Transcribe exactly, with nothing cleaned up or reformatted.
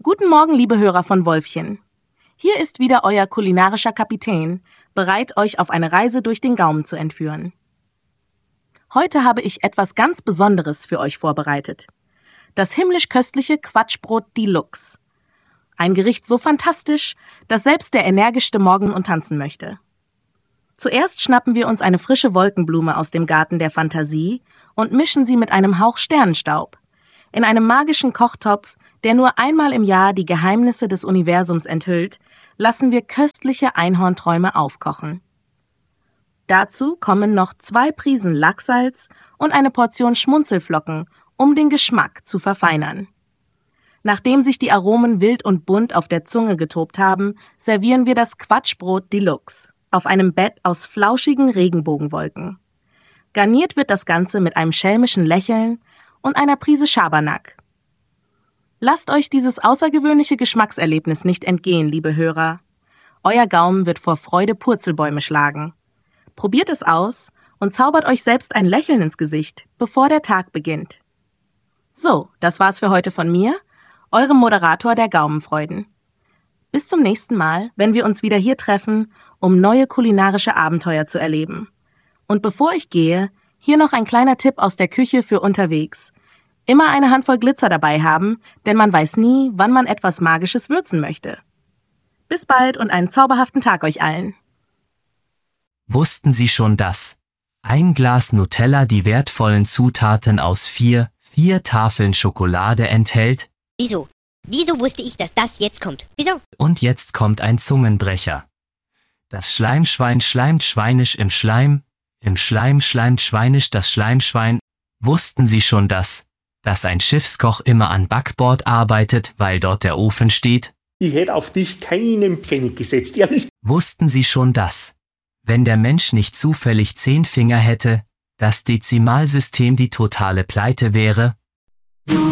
Guten Morgen, liebe Hörer von Wolfchen. Hier ist wieder euer kulinarischer Kapitän, bereit, euch auf eine Reise durch den Gaumen zu entführen. Heute habe ich etwas ganz Besonderes für euch vorbereitet. Das himmlisch-köstliche Quatschbrot Deluxe. Ein Gericht so fantastisch, dass selbst der energischste morgen und tanzen möchte. Zuerst schnappen wir uns eine frische Wolkenblume aus dem Garten der Fantasie und mischen sie mit einem Hauch Sternenstaub. In einem magischen Kochtopf, der nur einmal im Jahr die Geheimnisse des Universums enthüllt, lassen wir köstliche Einhornträume aufkochen. Dazu kommen noch zwei Prisen Lachsalz und eine Portion Schmunzelflocken, um den Geschmack zu verfeinern. Nachdem sich die Aromen wild und bunt auf der Zunge getobt haben, servieren wir das Quatschbrot Deluxe auf einem Bett aus flauschigen Regenbogenwolken. Garniert wird das Ganze mit einem schelmischen Lächeln und einer Prise Schabernack. Lasst euch dieses außergewöhnliche Geschmackserlebnis nicht entgehen, liebe Hörer. Euer Gaumen wird vor Freude Purzelbäume schlagen. Probiert es aus und zaubert euch selbst ein Lächeln ins Gesicht, bevor der Tag beginnt. So, das war's für heute von mir, eurem Moderator der Gaumenfreuden. Bis zum nächsten Mal, wenn wir uns wieder hier treffen, um neue kulinarische Abenteuer zu erleben. Und bevor ich gehe, hier noch ein kleiner Tipp aus der Küche für unterwegs. Immer eine Handvoll Glitzer dabei haben, denn man weiß nie, wann man etwas Magisches würzen möchte. Bis bald und einen zauberhaften Tag euch allen. Wussten Sie schon, dass ein Glas Nutella die wertvollen Zutaten aus vier, vier Tafeln Schokolade enthält? Wieso? Wieso wusste ich, dass das jetzt kommt? Wieso? Und jetzt kommt ein Zungenbrecher. Das Schleimschwein schleimt schweinisch im Schleim, im Schleim schleimt schweinisch das Schleimschwein. Wussten Sie schon, dass, dass ein Schiffskoch immer an Backbord arbeitet, weil dort der Ofen steht? Ich hätte auf dich keinen Pfennig gesetzt, ehrlich. Wussten Sie schon, dass, wenn der Mensch nicht zufällig zehn Finger hätte, das Dezimalsystem die totale Pleite wäre?